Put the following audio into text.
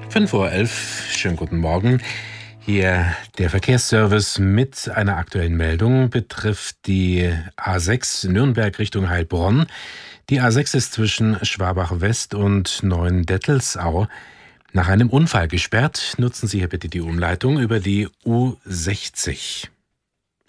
5:11 Uhr, schönen guten Morgen. Hier der Verkehrsservice mit einer aktuellen Meldung betrifft die A6 Nürnberg Richtung Heilbronn. Die A6 ist zwischen Schwabach-West und Neuendettelsau nach einem Unfall gesperrt. Nutzen Sie hier bitte die Umleitung über die U60.